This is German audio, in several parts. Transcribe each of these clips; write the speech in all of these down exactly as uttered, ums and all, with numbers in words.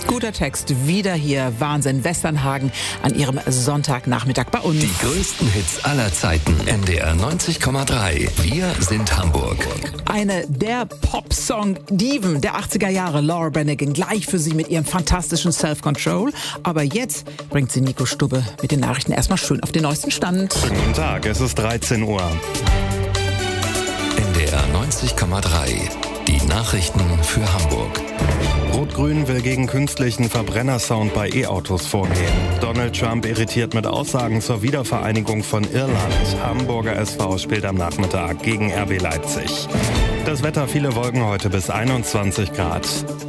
Guter Text, wieder hier Wahnsinn, Westernhagen an ihrem Sonntagnachmittag bei uns. Die größten Hits aller Zeiten, N D R neunzig Komma drei. Wir sind Hamburg. Eine der Popsong-Diven der achtziger Jahre, Laura Branigan, gleich für Sie mit ihrem fantastischen Self-Control. Aber jetzt bringt sie Nico Stubbe mit den Nachrichten erstmal schön auf den neuesten Stand. Guten Tag, es ist dreizehn Uhr. N D R neunzig Komma drei. Die Nachrichten für Hamburg. Rot-Grün will gegen künstlichen Verbrennersound bei E-Autos vorgehen. Donald Trump irritiert mit Aussagen zur Wiedervereinigung von Irland. Hamburger S V spielt am Nachmittag gegen R B Leipzig. Das Wetter, viele Wolken heute bis einundzwanzig Grad.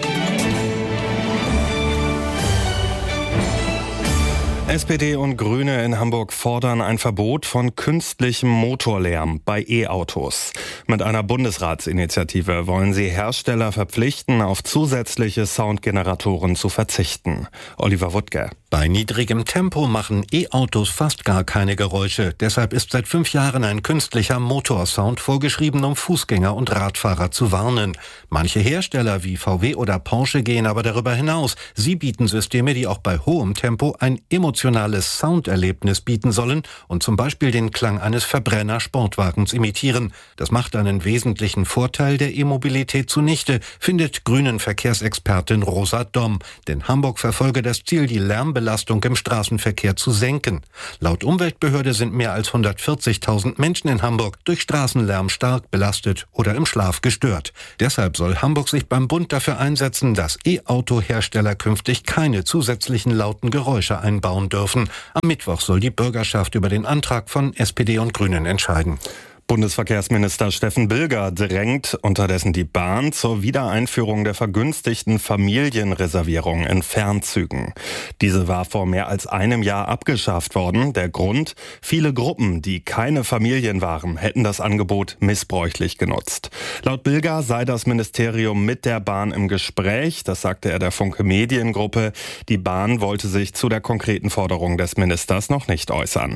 S P D und Grüne in Hamburg fordern ein Verbot von künstlichem Motorlärm bei E-Autos. Mit einer Bundesratsinitiative wollen sie Hersteller verpflichten, auf zusätzliche Soundgeneratoren zu verzichten. Oliver Wuttke. Bei niedrigem Tempo machen E-Autos fast gar keine Geräusche. Deshalb ist seit fünf Jahren ein künstlicher Motorsound vorgeschrieben, um Fußgänger und Radfahrer zu warnen. Manche Hersteller wie V W oder Porsche gehen aber darüber hinaus. Sie bieten Systeme, die auch bei hohem Tempo ein emotionales Sounderlebnis bieten sollen und zum Beispiel den Klang eines Verbrenner-Sportwagens imitieren. Das macht einen wesentlichen Vorteil der E-Mobilität zunichte, findet Grünen Verkehrsexpertin Rosa Domm. Denn Hamburg verfolge das Ziel, die Lärmbelastung im Straßenverkehr zu senken. Laut Umweltbehörde sind mehr als hundertvierzigtausend Menschen in Hamburg durch Straßenlärm stark belastet oder im Schlaf gestört. Deshalb soll Hamburg sich beim Bund dafür einsetzen, dass E-Auto-Hersteller künftig keine zusätzlichen lauten Geräusche einbauen dürfen. Am Mittwoch soll die Bürgerschaft über den Antrag von S P D und Grünen entscheiden. Bundesverkehrsminister Steffen Bilger drängt unterdessen die Bahn zur Wiedereinführung der vergünstigten Familienreservierung in Fernzügen. Diese war vor mehr als einem Jahr abgeschafft worden. Der Grund: viele Gruppen, die keine Familien waren, hätten das Angebot missbräuchlich genutzt. Laut Bilger sei das Ministerium mit der Bahn im Gespräch. Das sagte er der Funke Mediengruppe. Die Bahn wollte sich zu der konkreten Forderung des Ministers noch nicht äußern.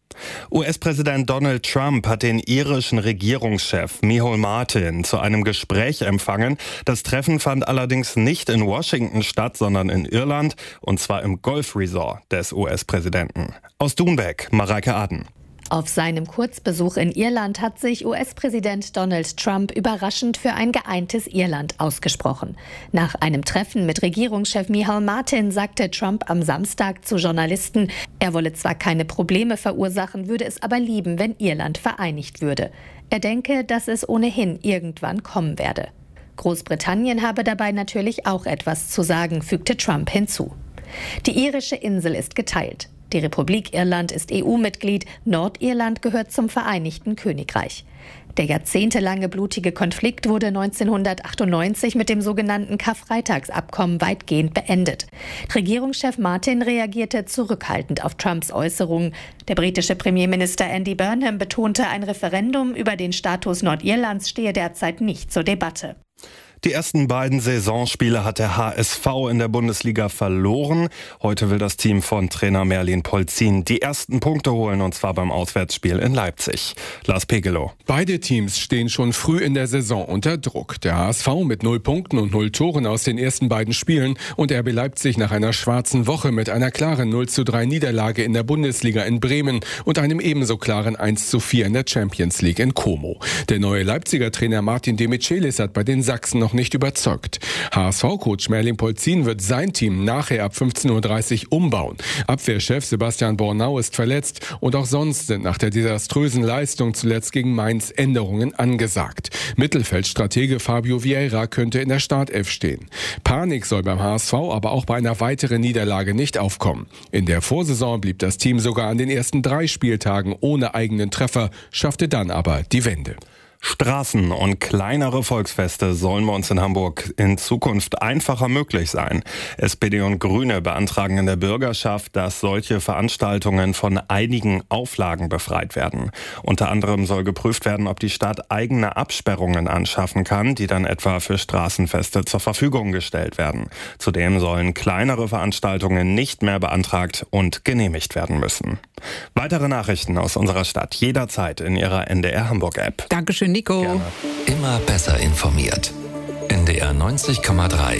U S-Präsident Donald Trump hat den irischen Regierungschef Micheál Martin zu einem Gespräch empfangen. Das Treffen fand allerdings nicht in Washington statt, sondern in Irland, und zwar im Golfresort des U S-Präsidenten. Aus Doonbeck, Mareike Aden. Auf seinem Kurzbesuch in Irland hat sich U S-Präsident Donald Trump überraschend für ein geeintes Irland ausgesprochen. Nach einem Treffen mit Regierungschef Micheál Martin sagte Trump am Samstag zu Journalisten, er wolle zwar keine Probleme verursachen, würde es aber lieben, wenn Irland vereinigt würde. Er denke, dass es ohnehin irgendwann kommen werde. Großbritannien habe dabei natürlich auch etwas zu sagen, fügte Trump hinzu. Die irische Insel ist geteilt. Die Republik Irland ist E U-Mitglied, Nordirland gehört zum Vereinigten Königreich. Der jahrzehntelange blutige Konflikt wurde neunzehnhundertachtundneunzig mit dem sogenannten Karfreitagsabkommen weitgehend beendet. Regierungschef Martin reagierte zurückhaltend auf Trumps Äußerungen. Der britische Premierminister Andy Burnham betonte, ein Referendum über den Status Nordirlands stehe derzeit nicht zur Debatte. Die ersten beiden Saisonspiele hat der H S V in der Bundesliga verloren. Heute will das Team von Trainer Merlin Polzin die ersten Punkte holen, und zwar beim Auswärtsspiel in Leipzig. Lars Pegelow. Beide Teams stehen schon früh in der Saison unter Druck. Der H S V mit null Punkten und null Toren aus den ersten beiden Spielen und R B Leipzig nach einer schwarzen Woche mit einer klaren null zu drei Niederlage in der Bundesliga in Bremen und einem ebenso klaren eins zu vier in der Champions League in Como. Der neue Leipziger Trainer Martin De Michelis hat bei den Sachsen noch nicht überzeugt. H S V-Coach Merlin Polzin wird sein Team nachher ab fünfzehn Uhr dreißig umbauen. Abwehrchef Sebastian Bornau ist verletzt und auch sonst sind nach der desaströsen Leistung zuletzt gegen Mainz Änderungen angesagt. Mittelfeldstratege Fabio Vieira könnte in der Startelf stehen. Panik soll beim H S V aber auch bei einer weiteren Niederlage nicht aufkommen. In der Vorsaison blieb das Team sogar an den ersten drei Spieltagen ohne eigenen Treffer, schaffte dann aber die Wende. Straßen und kleinere Volksfeste sollen bei uns in Hamburg in Zukunft einfacher möglich sein. S P D und Grüne beantragen in der Bürgerschaft, dass solche Veranstaltungen von einigen Auflagen befreit werden. Unter anderem soll geprüft werden, ob die Stadt eigene Absperrungen anschaffen kann, die dann etwa für Straßenfeste zur Verfügung gestellt werden. Zudem sollen kleinere Veranstaltungen nicht mehr beantragt und genehmigt werden müssen. Weitere Nachrichten aus unserer Stadt jederzeit in Ihrer N D R Hamburg App. Dankeschön, Nico. Gerne. Immer besser informiert. N D R neunzig Komma drei.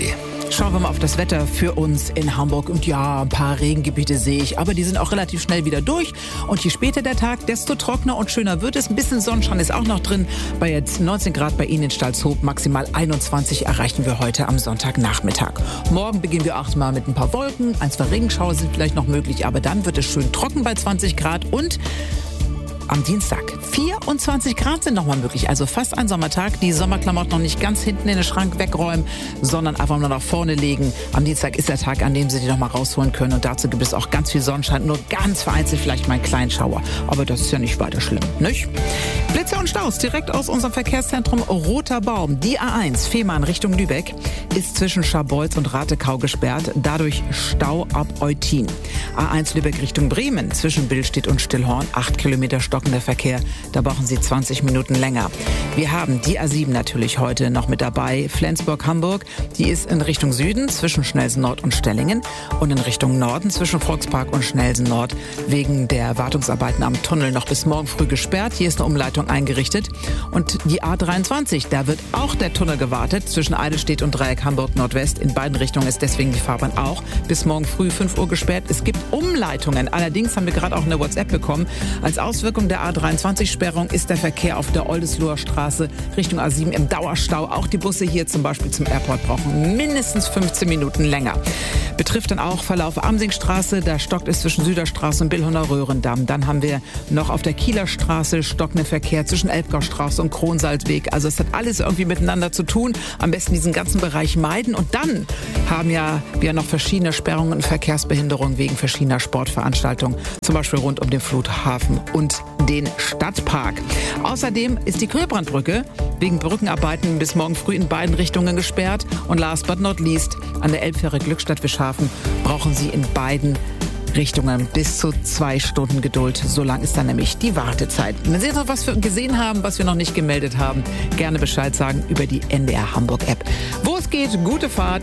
Schauen wir mal auf das Wetter für uns in Hamburg. Und ja, ein paar Regengebiete sehe ich, aber die sind auch relativ schnell wieder durch. Und je später der Tag, desto trockener und schöner wird es. Ein bisschen Sonnenschein ist auch noch drin. Bei jetzt neunzehn Grad bei Ihnen in Stalzhoop, maximal einundzwanzig erreichen wir heute am Sonntagnachmittag. Morgen beginnen wir auch mal mit ein paar Wolken. Ein, zwei Regenschauer sind vielleicht noch möglich, aber dann wird es schön trocken bei zwanzig Grad und am Dienstag vierundzwanzig Grad sind nochmal möglich, also fast ein Sommertag. Die Sommerklamotten noch nicht ganz hinten in den Schrank wegräumen, sondern einfach nur nach vorne legen. Am Dienstag ist der Tag, an dem Sie die nochmal rausholen können und dazu gibt es auch ganz viel Sonnenschein, nur ganz vereinzelt vielleicht mal einen kleinen Schauer. Aber das ist ja nicht weiter schlimm, nicht? Blitze und Staus direkt aus unserem Verkehrszentrum Roter Baum. Die A eins Fehmarn Richtung Lübeck ist zwischen Scharbeutz und Ratekau gesperrt, dadurch Stau ab Eutin. A eins Lübeck Richtung Bremen zwischen Billstedt und Stillhorn, acht Kilometer stockender Verkehr. Da brauchen Sie zwanzig Minuten länger. Wir haben die A sieben natürlich heute noch mit dabei. Flensburg-Hamburg, die ist in Richtung Süden zwischen Schnelsen Nord und Stellingen und in Richtung Norden zwischen Volkspark und Schnelsen Nord wegen der Wartungsarbeiten am Tunnel noch bis morgen früh gesperrt. Hier ist eine Umleitung eingerichtet. Und die A dreiundzwanzig, da wird auch der Tunnel gewartet zwischen Eidelstedt und Dreieck Hamburg Nordwest. In beiden Richtungen ist deswegen die Fahrbahn auch bis morgen früh fünf Uhr gesperrt. Es gibt Umleitungen. Allerdings haben wir gerade auch eine WhatsApp bekommen. Als Auswirkung der A dreiundzwanzig-Sperrung ist der Verkehr auf der Oldesloher Straße Richtung A sieben im Dauerstau. Auch die Busse hier zum Beispiel zum Airport brauchen mindestens fünfzehn Minuten länger. Betrifft dann auch Verlauf Amsingstraße. Da stockt es zwischen Süderstraße und Billhunder Röhrendamm. Dann haben wir noch auf der Kieler Straße stockenden Verkehr zwischen Elbgaustraße und Kronsalzweg. Also es hat alles irgendwie miteinander zu tun. Am besten diesen ganzen Bereich meiden. Und dann haben ja wir noch verschiedene Sperrungen und Verkehrsbehinderungen wegen verschiedener Sportveranstaltungen. Zum Beispiel rund um den Flughafen und den Stadtpark. Außerdem ist die Gröbrandbrücke wegen Brückenarbeiten bis morgen früh in beiden Richtungen gesperrt. Und last but not least, an der Elbfähre Glückstadt-Wischhafen brauchen Sie in beiden Richtungen bis zu zwei Stunden Geduld. So lang ist dann nämlich die Wartezeit. Wenn Sie jetzt noch was für gesehen haben, was wir noch nicht gemeldet haben, gerne Bescheid sagen über die N D R Hamburg App. Wo es geht, gute Fahrt.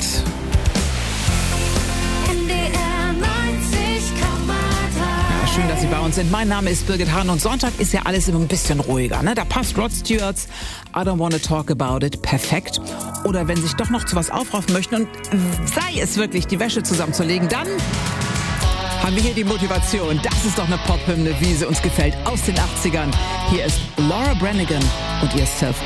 Schön, dass Sie bei uns sind. Mein Name ist Birgit Hahn und Sonntag ist ja alles immer ein bisschen ruhiger. Ne? Da passt Rod Stewart's I Don't Wanna Talk About It perfekt. Oder wenn Sie sich doch noch zu was aufraffen möchten und sei es wirklich, die Wäsche zusammenzulegen, dann haben wir hier die Motivation. Das ist doch eine Pop-Hymne, wie sie uns gefällt, aus den achtzigern. Hier ist Laura Branigan und ihr Self